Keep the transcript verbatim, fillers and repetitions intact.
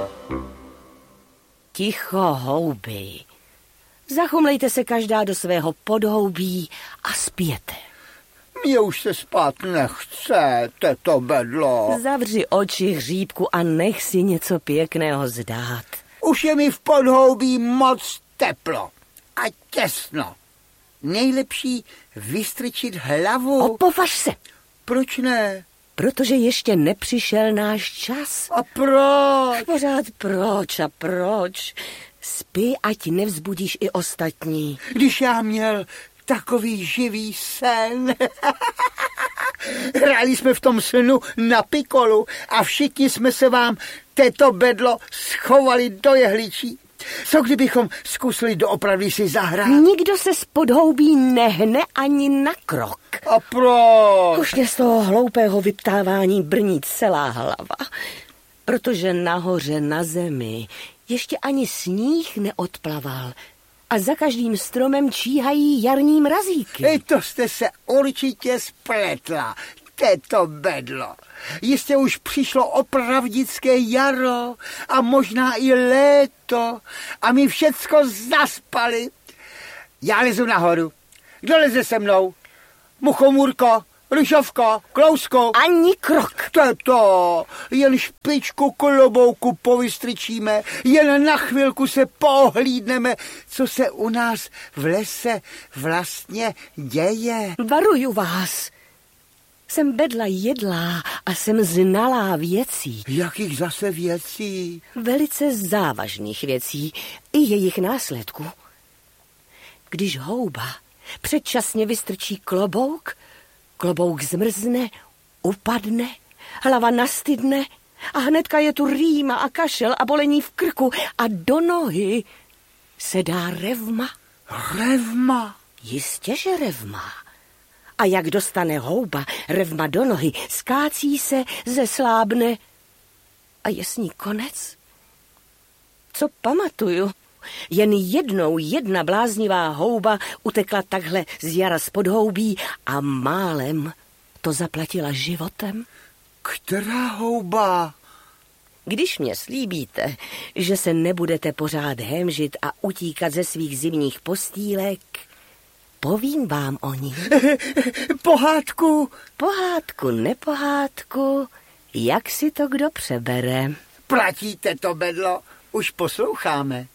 Ticho, houby. Zachumlejte se každá do svého podhoubí a spěte. Mně už se spát nechce, teto bedlo. Zavři oči, hříbku, a nech si něco pěkného zdát. Už je mi v podhoubí moc teplo a těsno. Nejlepší vystrčit hlavu. Opovaž se. Proč ne? Protože ještě nepřišel náš čas. A proč? Pořád proč a proč? Spí, ať nevzbudíš i ostatní. Když já měl takový živý sen. Hráli jsme v tom snu na pikolu a všichni jsme se vám, této bedlo, schovali do jehličí. Co kdybychom zkusili doopravdy si zahrát? Nikdo se z podhoubí nehne ani na krok. A proč? Už mě z toho hloupého vyptávání brní celá hlava. Protože nahoře na zemi ještě ani sníh neodplaval a za každým stromem číhají jarní mrazíky. Ej, to jste se určitě spletla, této bedlo. Jistě už přišlo opravdické jaro a možná i léto a my všecko zaspali. Já lezu nahoru. Kdo leze se mnou? Muchomůrko, Ryžovko, Klousko. Ani krok. Teto, jen špičku klobouku povystrčíme, jen na chvilku se pohlídneme, co se u nás v lese vlastně děje. Varuju vás. Jsem bedla jedlá a jsem znalá věcí. Jakých zase věcí? Velice závažných věcí i jejich následků. Když houba předčasně vystrčí klobouk, klobouk zmrzne, upadne, hlava nastydne a hnedka je tu rýma a kašel a bolení v krku a do nohy se dá revma. Revma? Jistě, že revma. A jak dostane houba revma do nohy, skácí se, zeslábne a je s ní konec. Co pamatuju, jen jednou jedna bláznivá houba utekla takhle z jara z podhoubí a málem to zaplatila životem. Která houba? Když mě slíbíte, že se nebudete pořád hemžit a utíkat ze svých zimních postýlek, povím vám o ní. Pohádku? Pohádku, nepohádku, jak si to kdo přebere. Platíte to bedlo, už posloucháme.